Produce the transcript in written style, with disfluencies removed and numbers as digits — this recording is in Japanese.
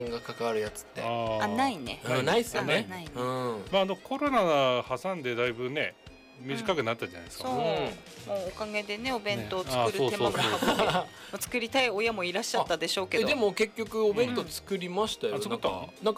が関わるやつってないね。 ないっすよね。 ないね。 コロナ挟んでだいぶね短くなったじゃないですか。 そう、もうおかげでねお弁当を作る手間も省けて作りたい親もいらっしゃったでしょうけど、 でも結局お弁当作りましたよ。なんか